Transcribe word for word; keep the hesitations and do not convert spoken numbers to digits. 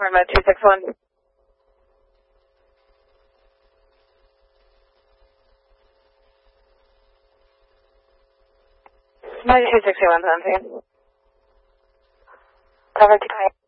Norma two six one. ninety-two sixty-one, something. Traffic